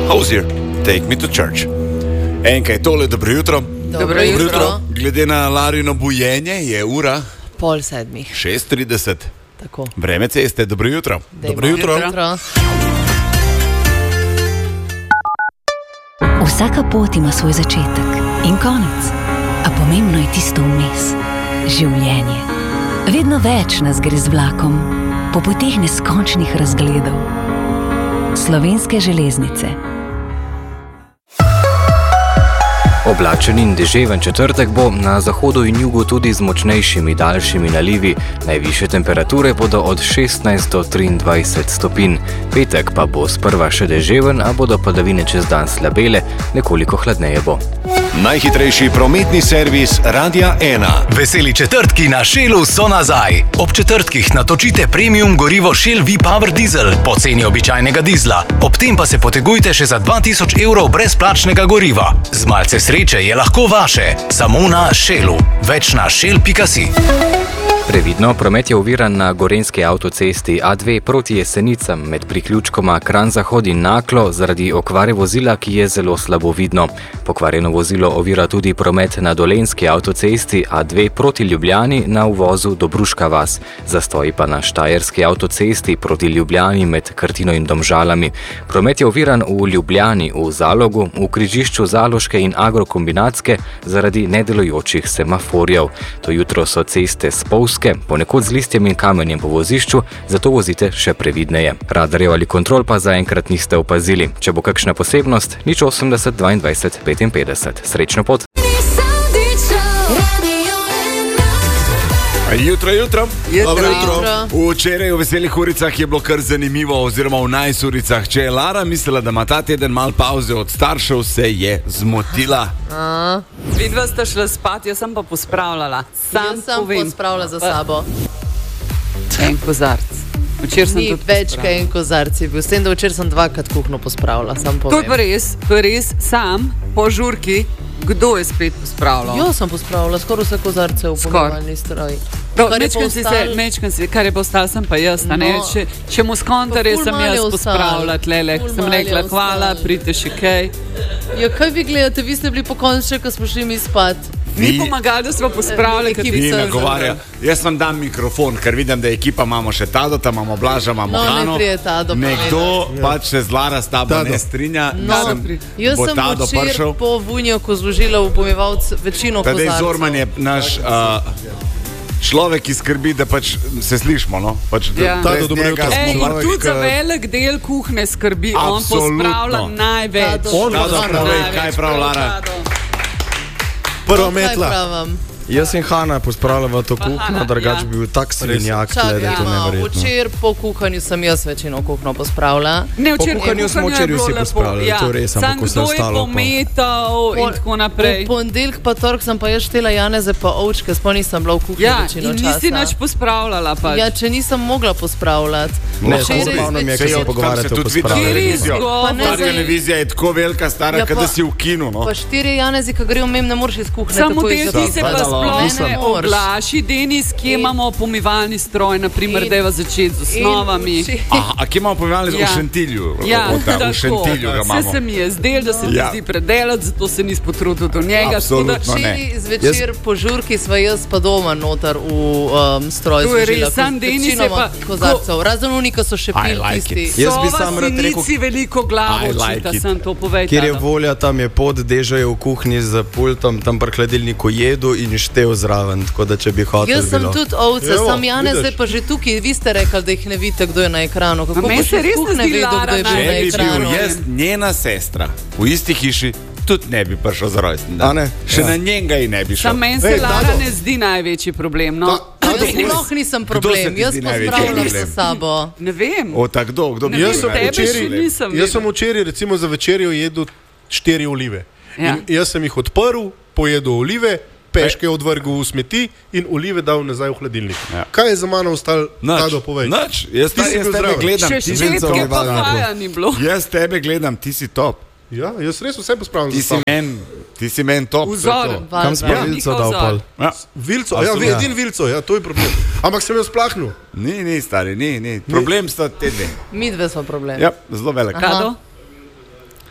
Hozier, Take Me to Church. Enkaj tole, dobro jutro. Dobro jutro. Glede na Larino bujenje je ura 6:30. 6:30. Tako. Vreme ceste, dobro jutro. Dobro jutro. Vsaka pot ima svoj začetek in konec, a pomembno je tisto vmes. Življenje. Vedno več nas gre z vlakom, po poteh neskončnih razgledov. Slovenske železnice. Oblačen in deževen četrtek bo na zahodu in jugu tudi z močnejšimi daljšimi nalivi. Najvišje temperature bodo od 16 do 23 stopinj. Petek pa bo sprva še deževen, a bodo padavine čez dan slabele, nekoliko hladneje bo. Najhitrejši prometni servis Radia 1. Veseli četrtki na Shellu so nazaj. Ob četrtkih natočite premium gorivo Shell V-Power Diesel po ceni običajnega dizla. Ob tem pa se potegujte še za 2000 evrov brezplačnega goriva. Z malce sreče je lahko vaše. Samo na Shellu. Več na shell.si. Previdno, promet je oviran na gorenjski avtocesti A2 proti Jesenicam med priključkoma Kranj-Zahod in Naklo zaradi okvare vozila, ki je zelo slabo vidno. Pokvarjeno vozilo ovira tudi promet na dolenjski avtocesti A2 proti Ljubljani na uvozu Dobruška vas. Zastoji pa na štajerski avtocesti proti Ljubljani med Krtino in Domžalami. Promet je oviran v Ljubljani, v Zalogu, v križišču Zaloške in Agrokombinatske zaradi nedelujočih semaforjev. To jutro so ceste spolzke, ponekod z listjem in kamenjem po vozišču, zato vozite še previdneje. Radarjev ali kontrol pa zaenkrat niste opazili. Če bo kakšna posebnost, 080 22 55. Srečno pot! Jutro. Jutro. Včeraj v Veselih uricah je bilo kar zanimivo, oziroma v Nice uricah. Če je Lara mislila, da ima ta teden mal pauze od staršev, se je zmotila. Vidva sta šla spat, jaz sem pa pospravljala. Jaz sem pospravila za sabo. En kozarc. Včeraj sem Ni tudi več pospravila. kaj en kozarc je bil. S tem, da včeraj sem 2krat kuhno pospravila, sam To povem. je pa res, sam, po žurki, kdo je spet pospravljal? Jo sem pospravila skoraj vse kozarce v Skoraj. pomivalni stroj. Mečkam si, kar je pa ostal, sem pa jaz. No. Če mu skontarje Pa ful sem malo je jaz ostalo. pospravila tlele. Ful Sem malo je rekla, hvala, ostalo. pridite še kaj. Ja, kaj vi gledate? Vi ste bili pokončni, ko smo šli mi spat. Ni pomagali, da smo pospravili, ker Ekipi Ni so nagovarja. Jaz vam dam mikrofon, ker vidim, da ekipa imamo še Tadota, imamo Blaža, imamo No, Hano. ne prije Tado Nekdo pač se z Lara s tabo ne strinja. No, jaz bo sem Tado včeraj prišel. po vunjoku zložila v pomivalc večino Tadej kozarcev. Zorman je naš človek, ki skrbi, da pač se slišimo. No? Pač, Ja. brez Tado, dobro njega jutro. smo Ej, človek, tudi za ki- velik del kuhne skrbi, on Absolutno. pospravlja največ. On Tado, pospravlja povej, Največ, kaj prav Lara. Prva Kaj metla. pravim? Jaz in Hana pospravljava to kuhno, Hana, drugač ja. bi bil tak svinjak, da je to neverjetno. Včeraj po kuhanju sem jaz večino kuhno pospravila. Ne, Po včeraj kuhanju smo včeraj vsi pospravljali, to je res, ampak Sam vse kdo je ostalo pa- pometal in tako naprej. V ponedeljek pa torek sem pa jaz štela Janeze pa ovčke, sploh nisem bila v kuhinji Ja, večino in časa. nisi nič pospravljala pač. Ja, če nisem mogla pospravljati. Ne, Včeraj zabavno mi je, zvečer- ker se Tam pogovarjate o tudi vidi pospravljanju. televizijo. Pa ne, Ta zdaj- televizija je tako velika, stara, Ja, ja, pa- da si v kinu. No? Pa 4 Janezi, ki grejo mem, ne moreš iz kuhinje. Samo takoj te za- ti se pa Zapadalo. sploh Ne, ne ne moreš. oglaši, Denis, kje In- imamo pomivalni stroj, naprimer, in- da je začeti z osnovami. A kje imamo povedali Ja. v Šentilju? Ja, V tako. Šentilju ga Vse imamo. se mi je zdelo, da se ti Ja. zdi predelati, zato se nisi potrudil do njega. Absolutno. tako da- ne. Včeraj zvečer po žurki sva jaz pa doma noter v stroj To je zložila res, sam Denis je večinoma pa- kozarcev. Razen unika so še I pil like tisti. it. Jaz bi Sova sam rad rekel, si veliko glavo I like očita, it. sem to povedal. kjer je volja, tam je pot, Dežo je v kuhinji z pultom, tam pri hladilniku jedu in štev zraven, tako da če bi hotel Jaz sem bilo. tudi ovce, Evo, sam Janez vidiš. je pa že tukaj. Vi ste rekli, da jih ne vidite, kdo je na ekranu. Kako A meni pa se še res ne kuhne zdi vedo, Lara kdo je bil na Če bi bil ekranu? jaz njena sestra v isti hiši, tudi ne bi prišel za rojsten dan. A ne? Še Ja. na njega in ne bi šel. Sam meni se Lara ne zdi največji problem. No? Jaz sploh nisem Kdo se problem, ti jaz zdi največji pospravljam problem? s sabo. Ne vem. O, tak, kdo bi Ne bil vem, Jaz sem tebe največji še problem? nisem Jaz sem videl. včeraj recimo za večerjo jedel 4 olive. Ja. In jaz sem jih odprl, pojedel olive, peške odvrgel v smeti in olive dal nazaj v hladilnik. Ja. Kaj je za mano ostalo? Tado, povej. Nič, jaz Ti si bil tebe zraven. gledam, Še ti si ščetke top. pa vaja ni bilo. Jaz tebe gledam, ti si top. Ja, jaz res vse pospravljam Ti za sabo. Ti si men top. to je Vzor. to. Kam si pa Ja. Vilco dal pol? Ja. Vilco, ja, Absolutno. edin vilco, ja, to je problem. Ampak sem jo splahnil. Ni, stari, ni. Problem sta te dve. Mi dve smo problem. Ja, zelo velik. Aha. Kado?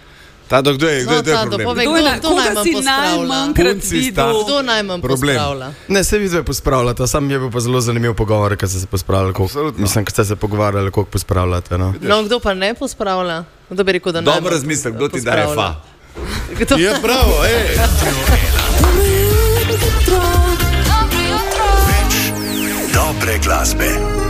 Tado, kdo je problem? Koga si najmanjkrat videl? Kdo najmanj pospravlja? Ne, se vidve pospravljate, sam je bil pa zelo zanimiv pogovor, kad ste se pospravljali, mislim, kad ste se pogovarjali, koliko pospravljate. No, kdo pa ne pospravlja? Kdo bi rekel, da ne? Dobro razmislek, kdo ti daje fa? Je bravo, Dobre glasbe.